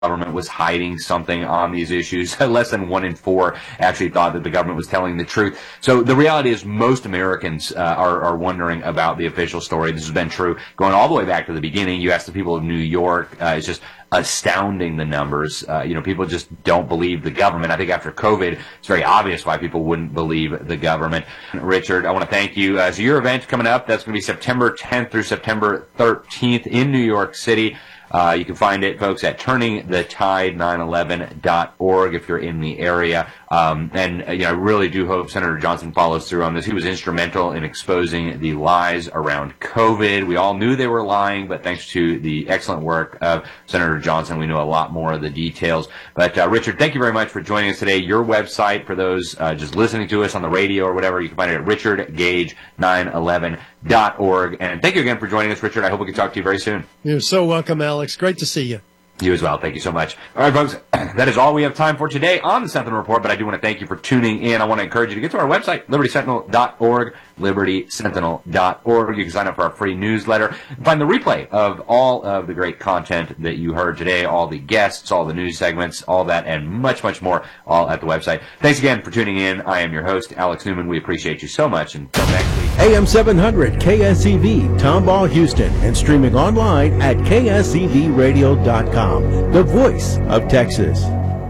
government was hiding something on these issues. Less than 1 in 4 actually thought that the government was telling the truth. So the reality is most Americans are wondering about the official story. This has been true going all the way back to the beginning. You ask the people of New York, it's just astounding, the numbers. People just don't believe the government. I think after COVID, it's very obvious why people wouldn't believe the government. Richard, I want to thank you. So your event coming up, that's going to be September 10th through September 13th in New York City. You can find it, folks, at turningthetide911.org if you're in the area. I really do hope Senator Johnson follows through on this. He was instrumental in exposing the lies around COVID. We all knew they were lying, but thanks to the excellent work of Senator Johnson, we know a lot more of the details. But Richard, thank you very much for joining us today. Your website, for those just listening to us on the radio or whatever, you can find it at richardgage911.org. And thank you again for joining us, Richard. I hope we can talk to you very soon. You're so welcome, Alex. Great to see you. You as well. Thank you so much. All right, folks, that is all we have time for today on the Sentinel Report, but I do want to thank you for tuning in. I want to encourage you to get to our website, libertysentinel.org, libertysentinel.org. You can sign up for our free newsletter and find the replay of all of the great content that you heard today, all the guests, all the news segments, all that, and much, much more, all at the website. Thanks again for tuning in. I am your host, Alex Newman. We appreciate you so much. Until next week. AM 700 KSCV, Tomball, Houston, and streaming online at kscvradio.com. The voice of Texas.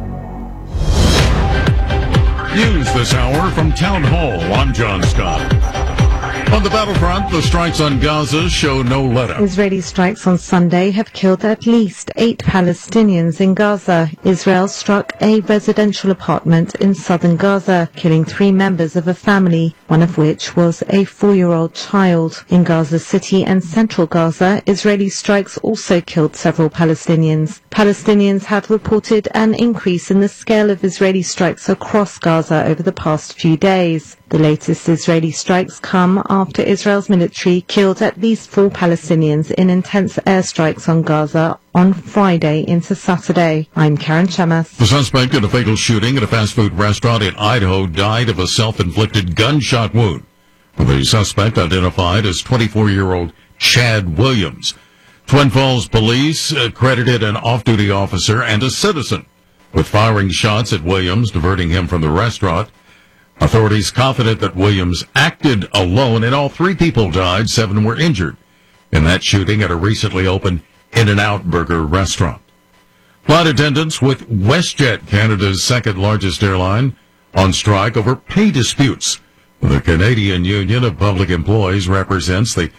News this hour from Town Hall. I'm John Scott. On the battlefront, the strikes on Gaza show no letup. Israeli strikes on Sunday have killed at least 8 Palestinians in Gaza. Israel struck a residential apartment in southern Gaza, killing 3 members of a family, one of which was a 4-year-old child. In Gaza City and central Gaza, Israeli strikes also killed several Palestinians. Palestinians have reported an increase in the scale of Israeli strikes across Gaza over the past few days. The latest Israeli strikes come after Israel's military killed at least 4 Palestinians in intense airstrikes on Gaza on Friday into Saturday. I'm Karen Chemas. The suspect in a fatal shooting at a fast food restaurant in Idaho died of a self-inflicted gunshot wound. The suspect identified as 24-year-old Chad Williams. Twin Falls police credited an off-duty officer and a citizen with firing shots at Williams, diverting him from the restaurant. Authorities confident that Williams acted alone, and all 3 people died, 7 were injured in that shooting at a recently opened In-N-Out Burger restaurant. Flight attendants with WestJet, Canada's second-largest airline, on strike over pay disputes. The Canadian Union of Public Employees represents the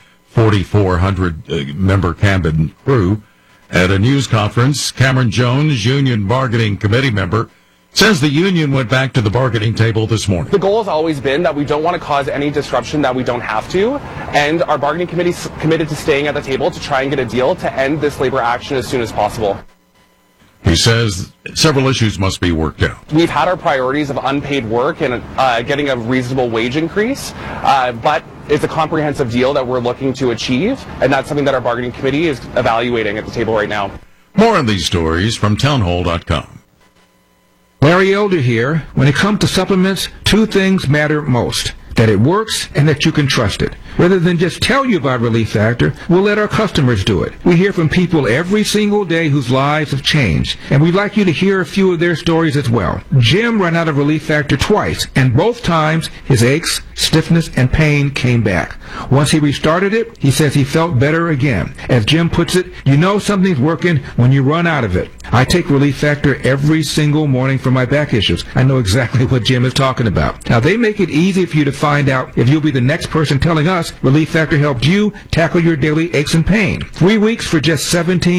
4,400-member cabin crew. At a news conference, Cameron Jones, Union Bargaining Committee member, says the union went back to the bargaining table this morning. The goal has always been that we don't want to cause any disruption that we don't have to, and our bargaining committee is committed to staying at the table to try and get a deal to end this labor action as soon as possible. He says several issues must be worked out. We've had our priorities of unpaid work and getting a reasonable wage increase, but it's a comprehensive deal that we're looking to achieve, and that's something that our bargaining committee is evaluating at the table right now. More on these stories from townhall.com. Larry Elder here. When it comes to supplements, 2 things matter most: that it works and that you can trust it. Rather than just tell you about Relief Factor, we'll let our customers do it. We hear from people every single day whose lives have changed, and we'd like you to hear a few of their stories as well. Jim ran out of Relief Factor twice, and both times his aches, stiffness, and pain came back. Once he restarted it, he says he felt better again. As Jim puts it, you know something's working when you run out of it. I take Relief Factor every single morning for my back issues. I know exactly what Jim is talking about. Now, they make it easy for you to find out if you'll be the next person telling us Relief Factor helped you tackle your daily aches and pain. 3 weeks for just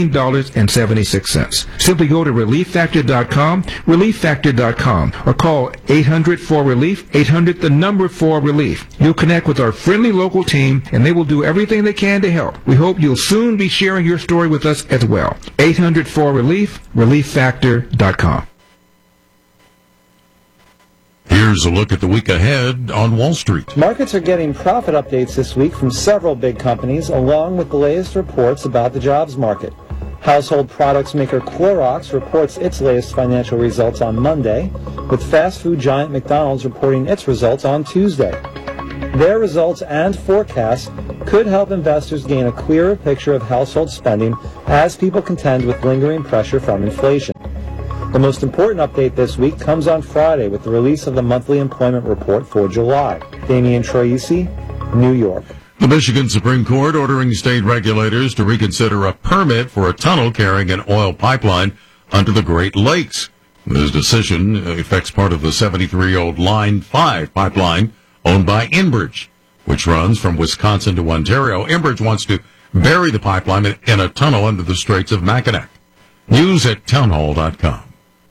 $17.76. Simply go to ReliefFactor.com, ReliefFactor.com, or call 800-4RELIEF, 800-4RELIEF. You'll connect with our friendly local team, and they will do everything they can to help. We hope you'll soon be sharing your story with us as well. 800-4RELIEF, ReliefFactor.com. Here's a look at the week ahead on Wall Street. Markets are getting profit updates this week from several big companies, along with the latest reports about the jobs market. Household products maker Clorox reports its latest financial results on Monday, with fast food giant McDonald's reporting its results on Tuesday. Their results and forecasts could help investors gain a clearer picture of household spending as people contend with lingering pressure from inflation. The most important update this week comes on Friday with the release of the monthly employment report for July. Damian Troisi, New York. The Michigan Supreme Court ordering state regulators to reconsider a permit for a tunnel carrying an oil pipeline under the Great Lakes. This decision affects part of the 73-year-old Line 5 pipeline owned by Enbridge, which runs from Wisconsin to Ontario. Enbridge wants to bury the pipeline in a tunnel under the Straits of Mackinac. News at townhall.com.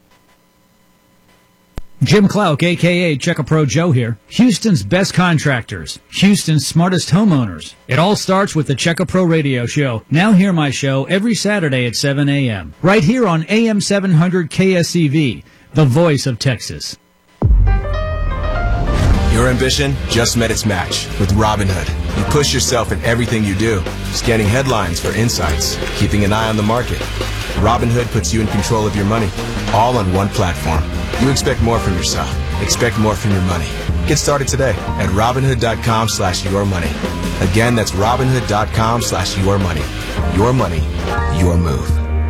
Jim Clouk, a.k.a. Check-A-Pro Joe here. Houston's best contractors. Houston's smartest homeowners. It all starts with the Check-A-Pro radio show. Now hear my show every Saturday at 7 a.m. Right here on AM 700 KSEV, the voice of Texas. Your ambition just met its match with Robinhood. You push yourself in everything you do, scanning headlines for insights, keeping an eye on the market. Robinhood puts you in control of your money, all on one platform. You expect more from yourself. Expect more from your money. Get started today at Robinhood.com/yourmoney. Again, that's Robinhood.com/yourmoney. Your money, your move.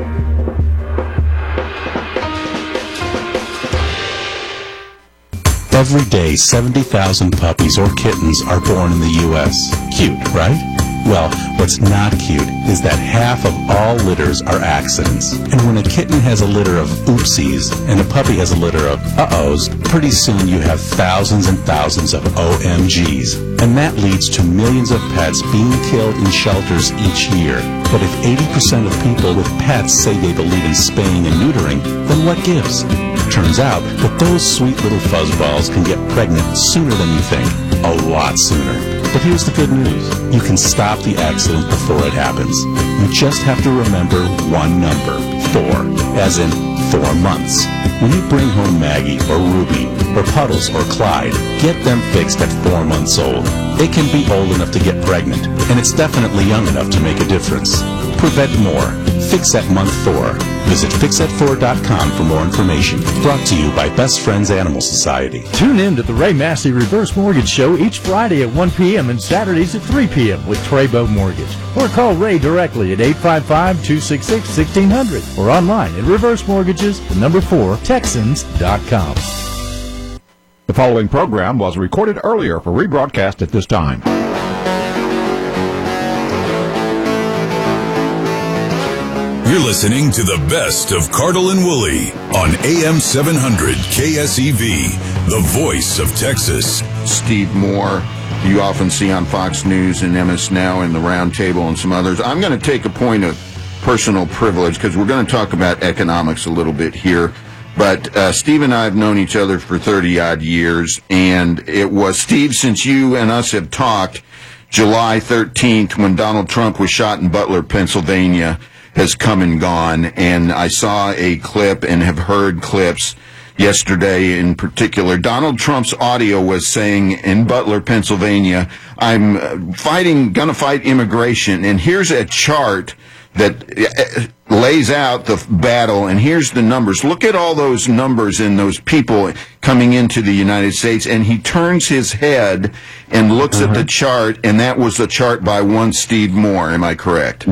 Every day, 70,000 puppies or kittens are born in the U.S. Cute, right? Well, what's not cute is that half of all litters are accidents. And when a kitten has a litter of oopsies and a puppy has a litter of uh-ohs, pretty soon you have thousands and thousands of OMGs. And that leads to millions of pets being killed in shelters each year. But if 80% of people with pets say they believe in spaying and neutering, then what gives? Turns out that those sweet little fuzzballs can get pregnant sooner than you think. A lot sooner. But here's the good news. You can stop the accident before it happens. You just have to remember one number, 4, as in 4 months. When you bring home Maggie or Ruby or Puddles or Clyde, get them fixed at 4 months old. They can be old enough to get pregnant, and it's definitely young enough to make a difference. Prevent more. Fix at month 4. Visit fixat4.com for more information. Brought to you by Best Friends Animal Society. Tune in to the Ray Massey Reverse Mortgage Show each Friday at 1 p.m. and Saturdays at 3 p.m. with Treybo Mortgage. Or call Ray directly at 855-266-1600 or online at reversemortgages4texans.com. The following program was recorded earlier for rebroadcast at this time. You're listening to the best of Cardle and Woolley on AM 700 KSEV, the voice of Texas. Steve Moore, you often see on Fox News and MS Now and the Round Table and some others. I'm going to take a point of personal privilege because we're going to talk about economics a little bit here. But Steve and I have known each other for 30-odd years, and it was, Steve, since you and us have talked, July 13th when Donald Trump was shot in Butler, Pennsylvania, has come and gone, and I saw a clip and have heard clips yesterday in particular. Donald Trump's audio was saying in Butler, Pennsylvania, I'm gonna fight immigration, and here's a chart that lays out the battle, and here's the numbers. Look at all those numbers and those people coming into the United States, and he turns his head and looks at the chart, and that was a chart by one Steve Moore. Am I correct?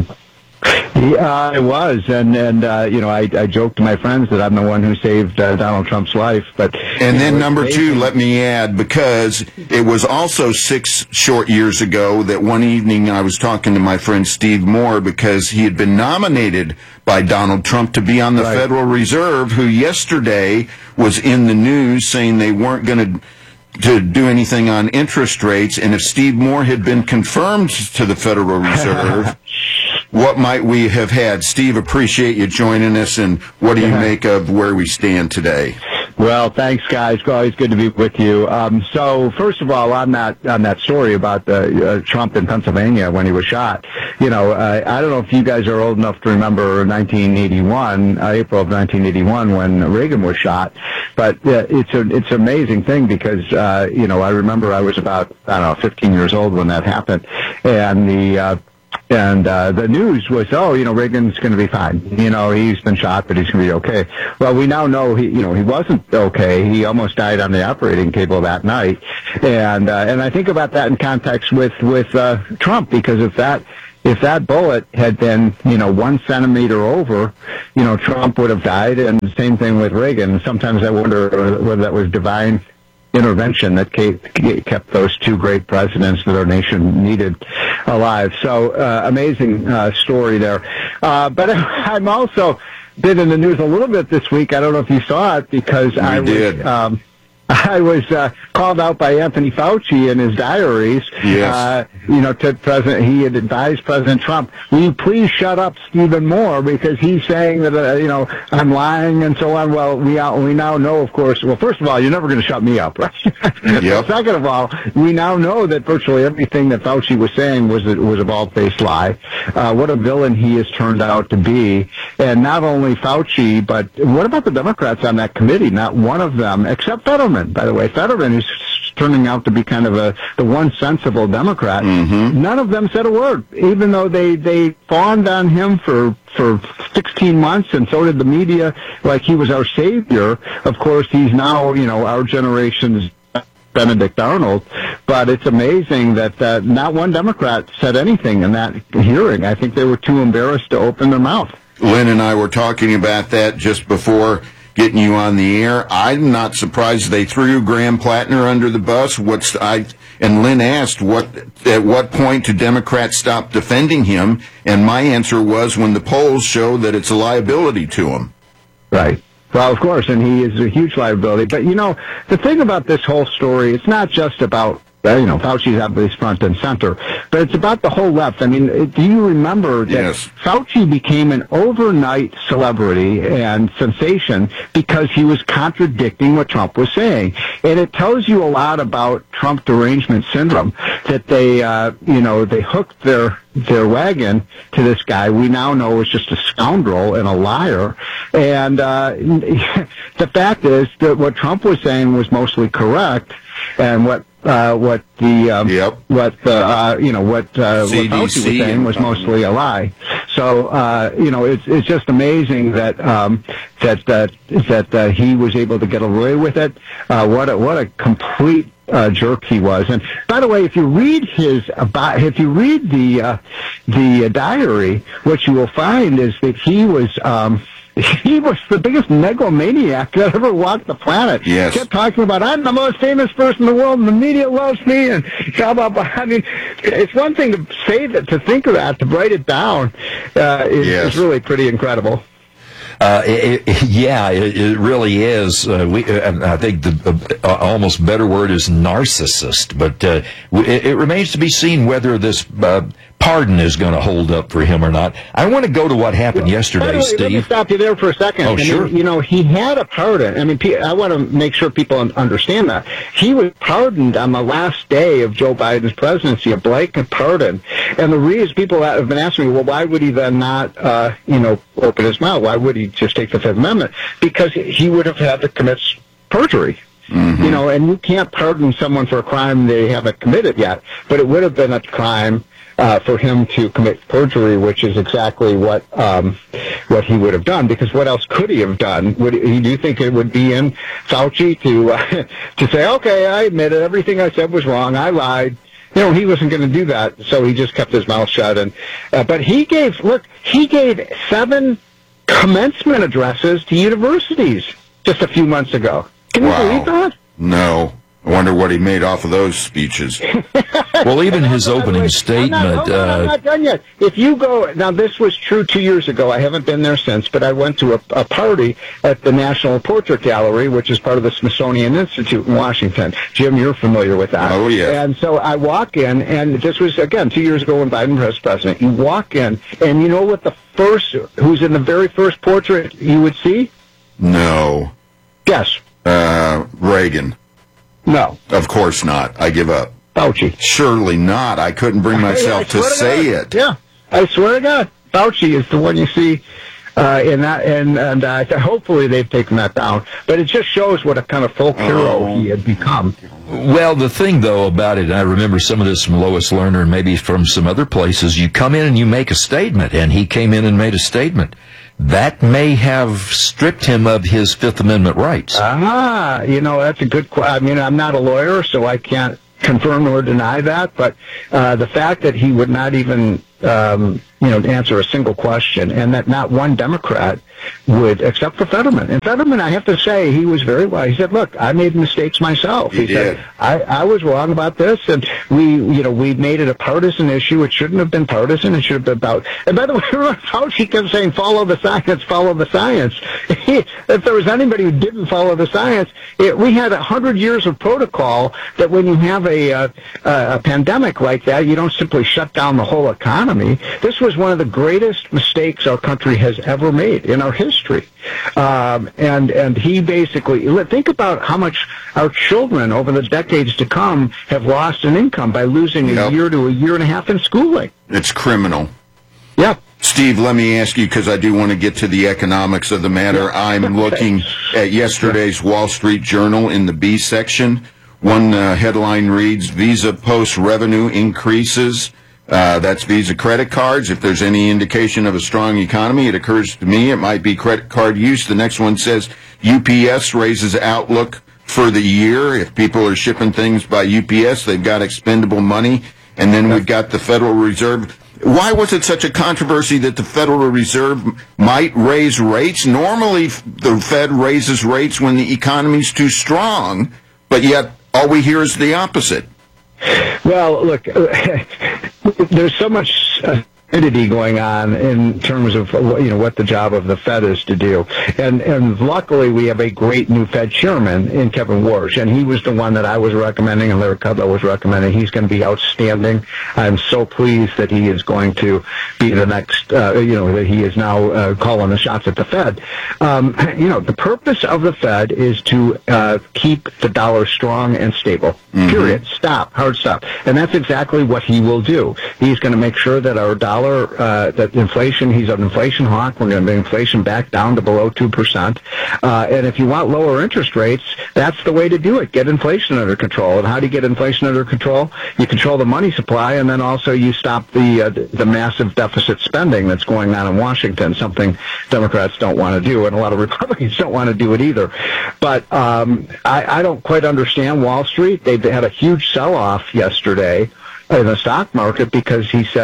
Yeah, it was, and you know, I joked to my friends that I'm the one who saved Donald Trump's life. But and then number two, let me add, because it was also 6 short years ago that one evening I was talking to my friend Steve Moore because he had been nominated by Donald Trump to be on the Federal Reserve, who yesterday was in the news saying they weren't going to do anything on interest rates, and if Steve Moore had been confirmed to the Federal Reserve, what might we have had? Steve, appreciate you joining us, and what do you make of where we stand today? Well, thanks, guys. Always good to be with you. So, first of all, on that story about Trump in Pennsylvania when he was shot, you know, I don't know if you guys are old enough to remember 1981, April of 1981, when Reagan was shot, but it's an amazing thing because, you know, I remember I was about, 15 years old when that happened, and the news was, Reagan's going to be fine. He's been shot, but he's going to be okay. Well, we now know he wasn't okay. He almost died on the operating table that night. And I think about that in context with Trump, because if that bullet had been, 1 centimeter over, Trump would have died, and the same thing with Reagan. Sometimes I wonder whether that was divine intervention that kept those two great presidents that our nation needed alive. So, amazing story there. But I'm also been in the news a little bit this week. I don't know if you saw it, because I was called out by Anthony Fauci in his diaries. Yes. To President, he had advised President Trump, will you please shut up Stephen Moore, because he's saying that, I'm lying and so on. Well, we now know, of course, well, first of all, you're never going to shut me up, right? Yep. Second of all, we now know that virtually everything that Fauci was saying was a bald-faced lie. What a villain he has turned out to be. And not only Fauci, but what about the Democrats on that committee? Not one of them, except Fetterman. By the way, Fetterman, who's turning out to be kind of the one sensible Democrat, none of them said a word, even though they fawned on him for 16 months, and so did the media, like he was our savior. Of course, he's now, our generation's Benedict Arnold, but it's amazing that not one Democrat said anything in that hearing. I think they were too embarrassed to open their mouth. Lynn and I were talking about that just before getting you on the air. I'm not surprised they threw Graham Plattner under the bus. And Lynn asked, at what point do Democrats stop defending him? And my answer was, when the polls show that it's a liability to him. Right. Well, of course, and he is a huge liability. But, the thing about this whole story, it's not just about Fauci's obviously front and center, but it's about the whole left. I mean, do you remember that Fauci became an overnight celebrity and sensation because he was contradicting what Trump was saying? And it tells you a lot about Trump derangement syndrome, that they hooked their wagon to this guy we now know is just a scoundrel and a liar. And the fact is that what Trump was saying was mostly correct, and what Fauci was saying was mostly a lie. So it's just amazing that he was able to get away with it. What a complete jerk he was. And by the way, if you read the diary, what you will find is that he was the biggest megalomaniac that ever walked the planet. Yes. He kept talking about, I'm the most famous person in the world, and the media loves me, and blah, blah, blah. I mean, it's one thing to say that, to think of that, to write it down, is really pretty incredible. It really is. I think the almost better word is narcissist, but it remains to be seen whether this pardon is going to hold up for him or not. I want to go to what happened yesterday, Steve. Let me stop you there for a second. Oh, sure. He had a pardon. I mean, I want to make sure people understand that. He was pardoned on the last day of Joe Biden's presidency, a blanket pardon. And the reason people have been asking me, well, why would he then not, open his mouth? Why would he just take the Fifth Amendment? Because he would have had to commit perjury. And you can't pardon someone for a crime they haven't committed yet, but it would have been a crime for him to commit perjury, which is exactly what he would have done. Because what else could he have done? Do you think it would be in Fauci to say, okay, I admit it, everything I said was wrong, I lied? He wasn't going to do that, so he just kept his mouth shut. And but he gave 7 commencement addresses to universities just a few months ago. Can you believe that? No. I wonder what he made off of those speeches. Well, even his opening statement. I'm not done yet. If you go, now this was true 2 years ago. I haven't been there since, but I went to a party at the National Portrait Gallery, which is part of the Smithsonian Institute in Washington. Jim, you're familiar with that. Oh, yeah. And so I walk in, and this was, again, 2 years ago when Biden was president. You walk in, and you know what who's in the very first portrait you would see? No. Guess. Reagan. No. Of course not. I give up. Fauci. Surely not. I couldn't bring myself to say it. Yeah. I swear to God. Fauci is the one you see in that, and hopefully they've taken that down. But it just shows what a kind of folk hero he had become. Well, the thing, though, about it, I remember some of this from Lois Lerner and maybe from some other places, you come in and you make a statement, and he came in and made a statement. That may have stripped him of his Fifth Amendment rights. That's a good question. I mean, I'm not a lawyer, so I can't confirm or deny that, but the fact that he would not even answer a single question, and that not one Democrat would, except for Fetterman. And Fetterman, I have to say, he was very wise. He said, "Look, I made mistakes myself." He said, "I was wrong about this, and we made it a partisan issue. It shouldn't have been partisan. It should have been about." And by the way, Fauci kept saying, "Follow the science, follow the science." If there was anybody who didn't follow the science, we had 100 years of protocol that when you have a pandemic like that, you don't simply shut down the whole economy. This was one of the greatest mistakes our country has ever made in our history. And he basically, think about how much our children over the decades to come have lost in income by losing a year to a year and a half in schooling. It's criminal. Yeah. Steve, let me ask you, because I do want to get to the economics of the matter. I'm looking at yesterday's Wall Street Journal in the B section. One headline reads, Visa posts revenue increases. That's Visa credit cards. If there's any indication of a strong economy, it occurs to me it might be credit card use. The next one says UPS raises outlook for the year. If people are shipping things by UPS, they've got expendable money. And then we've got the Federal Reserve. Why was it such a controversy that the Federal Reserve might raise rates? Normally, the Fed raises rates when the economy's too strong, but yet all we hear is the opposite. Well, look, there's so much entity going on in terms of what the job of the Fed is to do, and luckily we have a great new Fed chairman in Kevin Warsh, and he was the one that I was recommending and Larry Kudlow was recommending. He's going to be outstanding. I'm so pleased that he is going to be the next, that he is now calling the shots at the Fed. The purpose of the Fed is to keep the dollar strong and stable. Period. Hard stop. And that's exactly what he will do. He's going to make sure that our dollar, that inflation, he's an inflation hawk. We're going to bring inflation back down to below 2%. And if you want lower interest rates, that's the way to do it. Get inflation under control. And how do you get inflation under control? You control the money supply, and then also you stop the massive deficit spending that's going on in Washington, something Democrats don't want to do, and a lot of Republicans don't want to do it either. But I don't quite understand Wall Street. They had a huge sell-off yesterday in the stock market because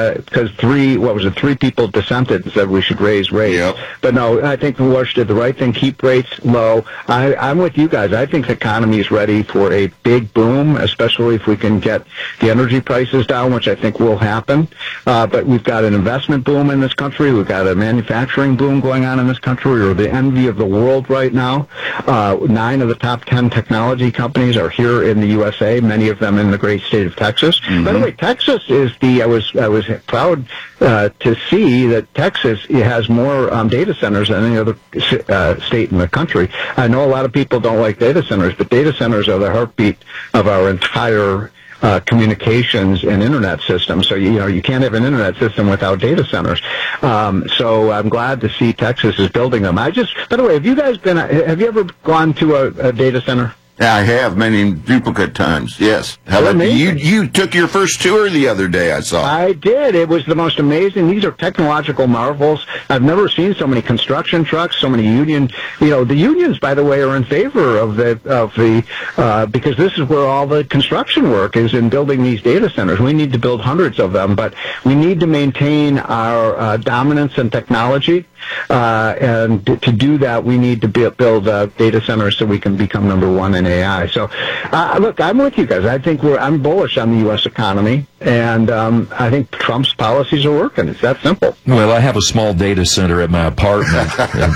three people dissented and said we should raise rates. Yep. But no, I think Warsh did the right thing, keep rates low. I'm with you guys. I think the economy is ready for a big boom, especially if we can get the energy prices down, which I think will happen. But we've got an investment boom in this country. We've got a manufacturing boom going on in this country. We're the envy of the world right now. 9 of the top 10 technology companies are here in the USA, many of them in the great state of Texas. By the way, Texas is I was proud to see that Texas has more data centers than any other state in the country. I know a lot of people don't like data centers, but data centers are the heartbeat of our entire communications and internet system. So you can't have an internet system without data centers. So I'm glad to see Texas is building them. By the way, have you ever gone to a data center? I have many duplicate times, yes. How about you took your first tour the other day, I saw. I did. It was the most amazing. These are technological marvels. I've never seen so many construction trucks, so many union. The unions, by the way, are in favor of the because this is where all the construction work is in building these data centers. We need to build hundreds of them, but we need to maintain our dominance in technology. And to do that, we need to build data centers so we can become number one in AI. So, look, I'm with you guys. I think I'm bullish on the U.S. economy, and I think Trump's policies are working. It's that simple. Well, I have a small data center at my apartment.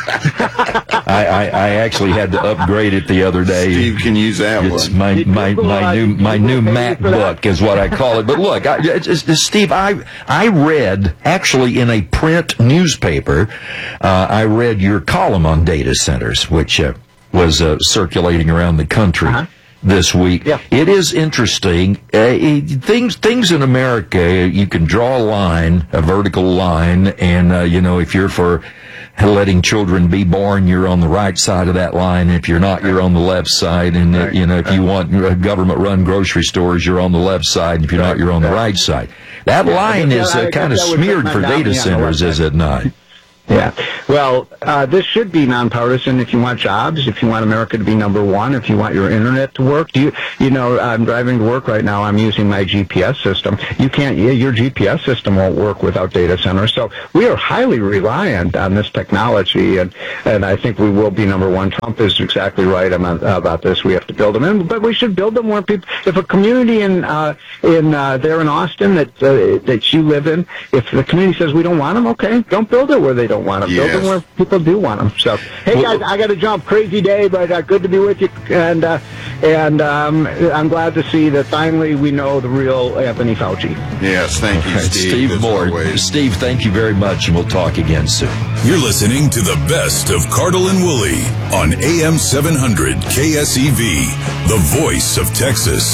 I actually had to upgrade it the other day. Steve can use that one. It's my new MacBook is what I call it. But look, Steve, I read actually in a print newspaper. I read your column on data centers, which was circulating around the country this week. Yeah. It is interesting. Things in America, you can draw a line, a vertical line, and if you're for letting children be born, you're on the right side of that line. If you're not, you're on the left side. And if you want government-run grocery stores, you're on the left side. And if you're not, you're on the right side. That line is kind of smeared for data centers, is it not? Yeah. Well, this should be nonpartisan if you want jobs, if you want America to be number one, if you want your internet to work. I'm driving to work right now. I'm using my GPS system. Your GPS system won't work without data centers. So we are highly reliant on this technology, and I think we will be number one. Trump is exactly right about this. We have to build them in, but we should build them where people. If a community in there in Austin that you live in, if the community says we don't want them, okay, don't build it where they don't want them. Yes. Build them where people do want them. So, hey guys, I got to jump. Crazy day, but good to be with you. And I'm glad to see that finally we know the real Anthony Fauci. Yes, thank you, Steve Moore. Steve, thank you very much, and we'll talk again soon. You're listening to the best of Cardle and Woolley on AM 700 KSEV, the voice of Texas.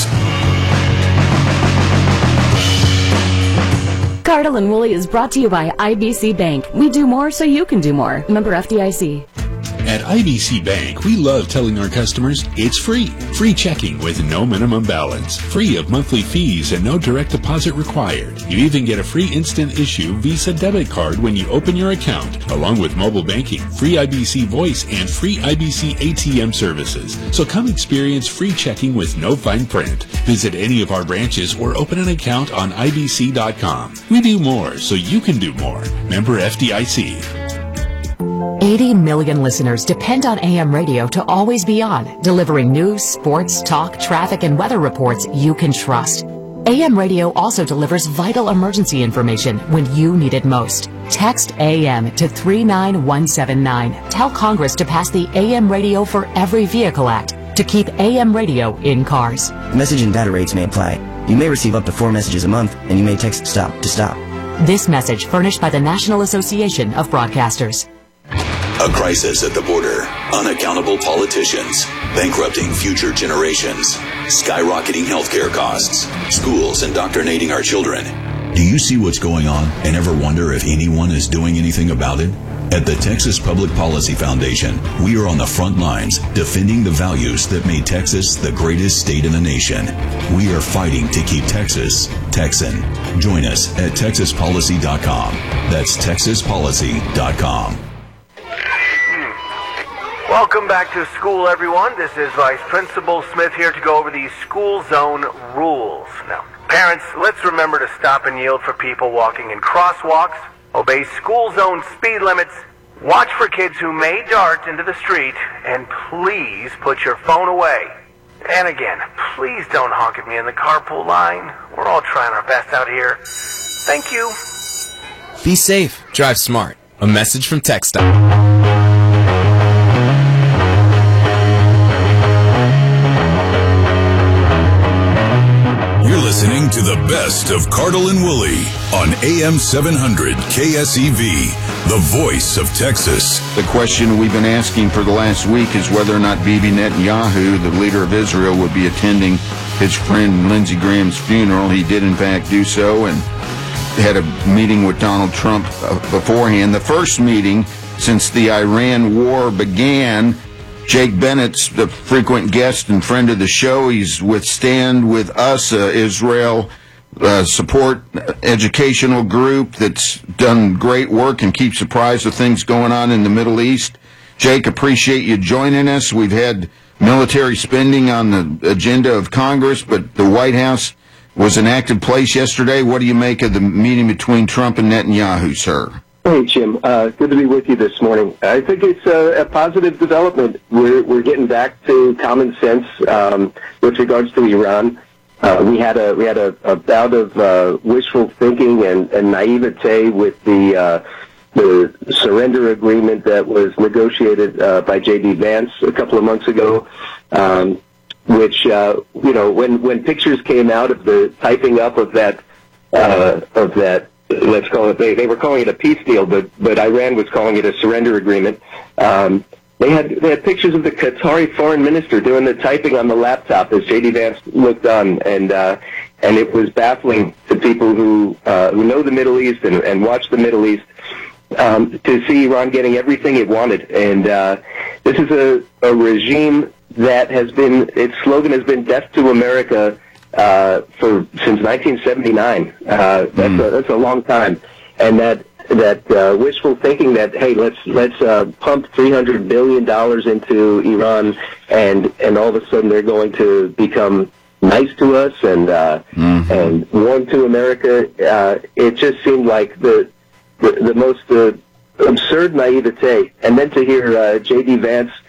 Cardle and Woolley is brought to you by IBC Bank. We do more so you can do more. Member FDIC. At IBC Bank, we love telling our customers it's free. Free checking with no minimum balance. Free of monthly fees and no direct deposit required. You even get a free instant issue Visa debit card when you open your account, along with mobile banking, free IBC voice, and free IBC ATM services. So come experience free checking with no fine print. Visit any of our branches or open an account on IBC.com. We do more so you can do more. Member FDIC. 80 million listeners depend on AM radio to always be on, delivering news, sports, talk, traffic, and weather reports you can trust. AM radio also delivers vital emergency information when you need it most. Text AM to 39179. Tell Congress to pass the AM Radio for Every Vehicle Act to keep AM radio in cars. Message and data rates may apply. You may receive up to 4 messages a month, and you may text STOP to stop. This message furnished by the National Association of Broadcasters. A crisis at the border, unaccountable politicians, bankrupting future generations, skyrocketing healthcare costs, schools indoctrinating our children. Do you see what's going on and ever wonder if anyone is doing anything about it? At the Texas Public Policy Foundation, we are on the front lines defending the values that made Texas the greatest state in the nation. We are fighting to keep Texas Texan. Join us at TexasPolicy.com. That's TexasPolicy.com. Welcome back to school, everyone. This is Vice Principal Smith here to go over the school zone rules. Now, parents, let's remember to stop and yield for people walking in crosswalks, obey school zone speed limits, watch for kids who may dart into the street, and please put your phone away. And again, please don't honk at me in the carpool line. We're all trying our best out here. Thank you. Be safe. Drive smart. A message from TxDOT. You're listening to the best of Cardle and Woolley on AM 700 KSEV, the voice of Texas. The question we've been asking for the last week is whether or not Bibi Netanyahu, the leader of Israel, would be attending his friend Lindsey Graham's funeral. He did, in fact, do so and had a meeting with Donald Trump beforehand. The first meeting since the Iran war began. Jake Bennett's the frequent guest and friend of the show. He's with Stand With Us, Israel support educational group that's done great work and keeps apprised of things going on in the Middle East. Jake, appreciate you joining us. We've had military spending on the agenda of Congress, but the White House was an active place yesterday. What do you make of the meeting between Trump and Netanyahu, sir? Hey, Jim. Good to be with you this morning. I think it's a positive development. We're getting back to common sense with regards to Iran. We had a bout of wishful thinking and naivete with the surrender agreement that was negotiated by J.D. Vance a couple of months ago, which when pictures came out of the typing up of that. Let's call it. They were calling it a peace deal, but Iran was calling it a surrender agreement. They had pictures of the Qatari foreign minister doing the typing on the laptop as J.D. Vance looked on, and it was baffling to people who know the Middle East and watch the Middle East. to see Iran getting everything it wanted. And this is a regime that has been, its slogan has been "Death to America" since 1979. That's a long time, and that wishful thinking that, hey, let's pump $300 billion into Iran, and all of a sudden they're going to become nice to us and warm to America. It just seemed like the most absurd naivete. And then to hear J.D. Vance